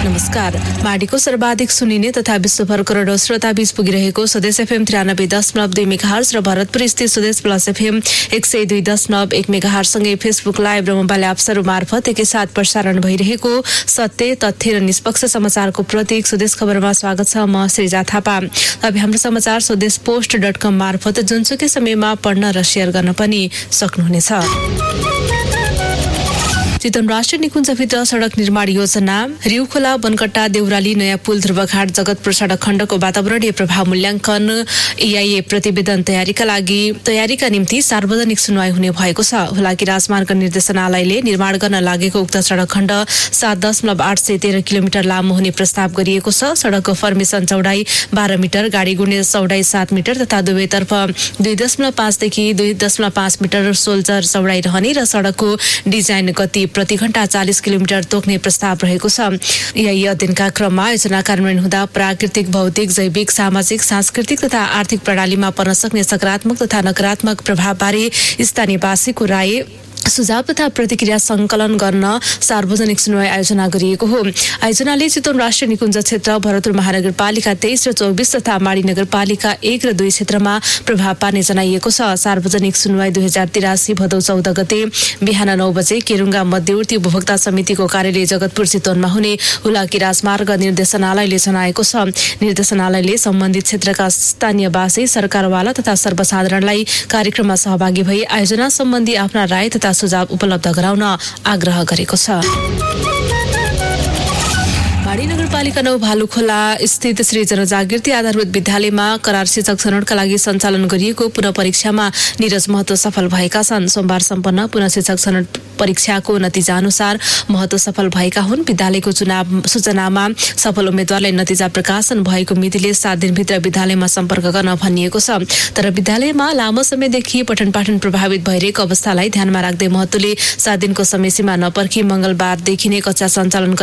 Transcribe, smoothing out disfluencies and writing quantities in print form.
नमस्कार। माडीको सर्वाधिक सुनिने तथा विश्वभर करोडौं श्रोता बीच पुगिरहेको स्वदेश एफएम 93.2 मेगाहर्ज र भरतपुर स्थित स्वदेश प्लस एफएम 102.1 मेगाहर्ज सँगै फेसबुक लाइभ र मोबाइल एप्सहरू मार्फत एकैसाथ प्रसारण भइरहेको सत्य, तथ्य र निष्पक्ष समाचारको प्रतीक स्वदेश खबरमा स्वागत छ। म श्रीजा थापा। अब हाम्रो समाचार स्वदेशपोस्ट.com मार्फत जुनसुकै समयमा पढ्न र शेयर गर्न पनि सक्नुहुनेछ। चितवन राष्ट्रिय निकुञ्जभित्र सड़क निर्माण योजना, रिउखोला बनकट्टा देउराली नयाँ पुल ध्रुवघाट जगतपुर सड़क खण्डको वातावरणीय प्रभाव मूल्याङ्कन EIA प्रतिवेदन तयारीका निम्ति सार्वजनिक सुनवाई हुने भएको छ। हुलाकी राजमार्ग निर्देशनालयले निर्माण गर्न लागेको उक्त सड़क खण्ड 7.813 किलोमिटर लामो हुने प्रस्ताव गरिएको छ। सड़कको फर्मेसन चौडाई 12 मिटर, गाडी गुड्ने चौडाई 7 मिटर तथा दुवैतर्फ 2.5 देखि 2.5 मिटर सोल्जर चौडाई रहने र सड़कको डिजाइन गति प्रति घण्टा 40 किलोमिटर तोक्ने प्रस्ताव रहेको छ। EIA अध्ययनका क्रममा योजना कार्यान्वयन हुँदा प्राकृतिक, भौतिक, जैविक, सामाजिक, सांस्कृतिक तथा आर्थिक प्रणालीमा पर्न सक्ने सकारात्मक तथा नकारात्मक प्रभावबारे स्थानीयवासीको राय, सुझाव तथा प्रतिक्रिया संकलन गर्न सार्वजनिक सुनवाई आयोजना गरिएको हो। आयोजनाले चितवन राष्ट्रिय निकुञ्ज क्षेत्र, भरतपुर महानगरपालिका 23 र 24 तथा माडी नगरपालिका 1 र 2 क्षेत्रमा प्रभाव पार्ने जनाइएको छ। सार्वजनिक सुनवाई 2083 भदौ 14 गते बिहान 9 बजे केरुङ्गा मध्यवर्ती उपभोक्ता समितिको कार्यालय जगतपुर चितवनमा हुने हुलाकी राजमार्ग निर्देशनालयले जनाएको छ। निर्देशनालयले सम्बन्धित क्षेत्रका स्थानीयवासी, सरकारवाला तथा सर्वसाधारणलाई कार्यक्रममा सहभागी भई आयोजना सम्बन्धी आफ्ना राय तथा सुझाव उपलब्ध गराउन आग्रह गरेको छ। माडी नगरपालिका 9 भालुखोला स्थित श्री जनजागृति आधारभूत विद्यालयमा करार शिक्षक छनौटका लागि सञ्चालन गरिएको पुनः परीक्षामा निरज महतो सफल भएका छन्। सोमबार सम्पन्न पुनः शिक्षक छनौट परीक्षाको नतिजा अनुसार महतो सफल भएका हुन्। विद्यालयको चुनाव सूचनामा सफल उम्मेद्वारलाई नतिजा प्रकाशन भएको मितिले 7 दिनभित्र विद्यालयमा सम्पर्क गर्न भनिएको छ। तर विद्यालयमा लामो समयदेखि पठन पाठन प्रभावित भइरहेको अवस्थालाई ध्यानमा राख्दै महतोले 7 दिनको समय सीमा नपर्खी मंगलबारदेखि नै कक्षा सञ्चालन